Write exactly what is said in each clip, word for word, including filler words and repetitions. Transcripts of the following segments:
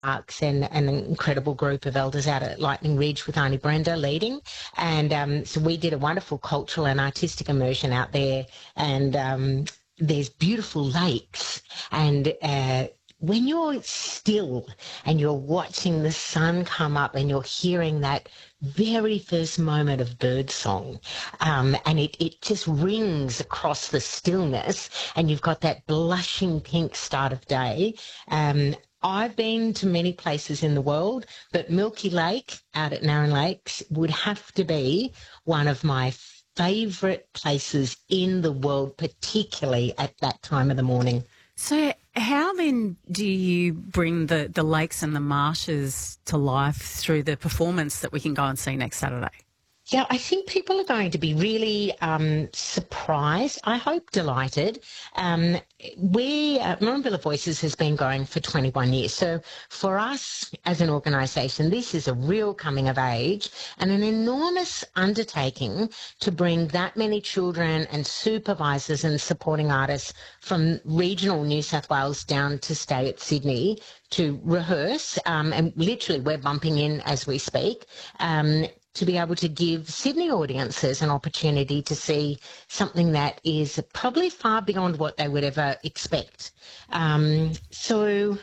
Marks and, and an incredible group of elders out at Lightning Ridge with Auntie Brenda leading. And um, so we did a wonderful cultural and artistic immersion out there. And um, there's beautiful lakes. And uh, when you're still and you're watching the sun come up and you're hearing that very first moment of bird song, um, and it, it just rings across the stillness, and you've got that blushing pink start of day. Um, I've been to many places in the world, but Milky Lake out at Narran Lakes would have to be one of my favourite places in the world, particularly at that time of the morning. So how then do you bring the, the lakes and the marshes to life through the performance that we can go and see next Saturday? Yeah, I think people are going to be really um, surprised, I hope delighted. Um, we, uh, Murrumbidgee Voices has been going for twenty-one years. So for us as an organisation, this is a real coming of age and an enormous undertaking to bring that many children and supervisors and supporting artists from regional New South Wales down to stay at Sydney to rehearse. Um, and literally we're bumping in as we speak. Um, to be able to give Sydney audiences an opportunity to see something that is probably far beyond what they would ever expect. Um, so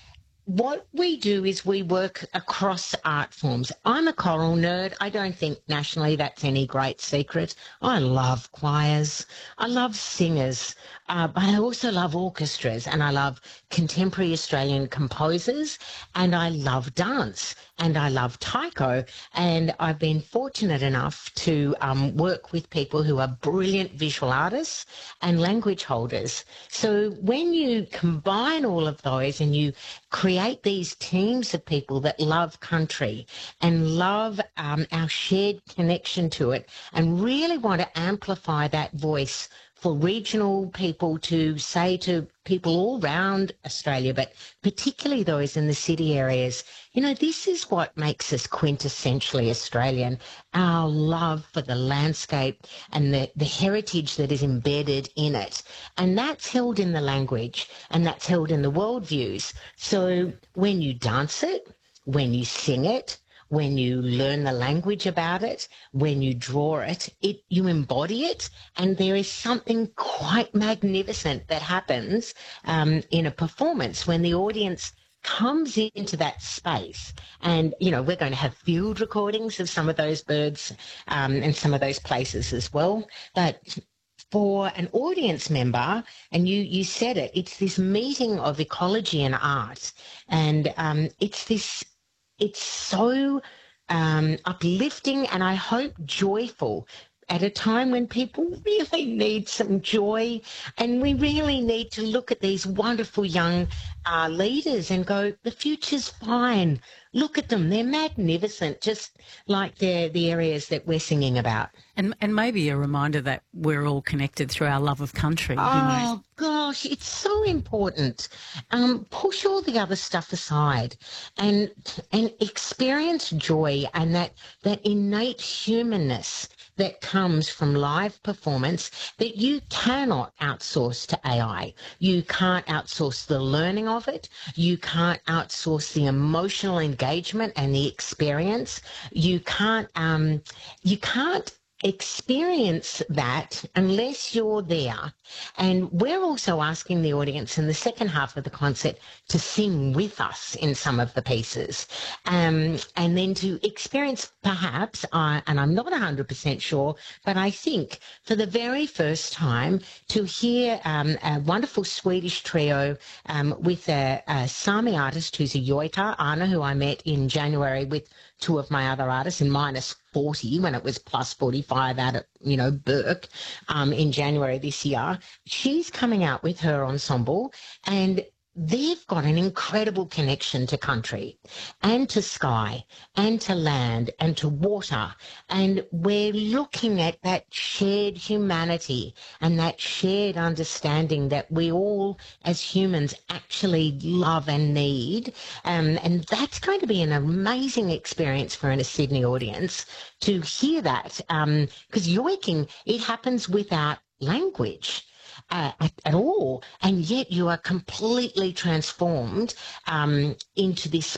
what we do is we work across art forms. I'm a choral nerd. I don't think nationally that's any great secret. I love choirs. I love singers. Uh, but I also love orchestras, and I love contemporary Australian composers, and I love dance, and I love taiko. And I've been fortunate enough to um, work with people who are brilliant visual artists and language holders. So when you combine all of those and you create these teams of people that love country and love um, our shared connection to it and really want to amplify that voice for regional people to say to people all around Australia, but particularly those in the city areas, you know, this is what makes us quintessentially Australian, our love for the landscape and the, the heritage that is embedded in it. And that's held in the language and that's held in the worldviews. So when you dance it, when you sing it, when you learn the language about it, when you draw it, it you embody it, and there is something quite magnificent that happens um, in a performance when the audience comes into that space. And, you know, we're going to have field recordings of some of those birds um, and some of those places as well. But for an audience member, and you, you said it, it's this meeting of ecology and art, and um, it's this It's so um, uplifting and I hope joyful at a time when people really need some joy, and we really need to look at these wonderful young uh, leaders and go, the future's fine. Look at them. They're magnificent, just like the the areas that we're singing about. And and maybe a reminder that we're all connected through our love of country. Oh, you know. gosh, it's so important. Um, push all the other stuff aside and and experience joy and that, that innate humanness that comes from live performance that you cannot outsource to A I. You can't outsource the learning of it. You can't outsource the emotional engagement and the experience. You can't, um, you can't experience that unless you're there. And we're also asking the audience in the second half of the concert to sing with us in some of the pieces, um, and then to experience perhaps, uh, and I'm not one hundred percent sure, but I think for the very first time to hear um, a wonderful Swedish trio um, with a, a Sami artist who's a Yoita, Anna, who I met in January with two of my other artists in minus forty when it was plus forty-five out at, you know, Burke um, in January this year. She's coming out with her ensemble, and they've got an incredible connection to country and to sky and to land and to water. And we're looking at that shared humanity and that shared understanding that we all as humans actually love and need. Um, and that's going to be an amazing experience for a Sydney audience to hear that. Um, because yoiking, it happens without language. Uh, at, at all, and yet you are completely transformed um, into this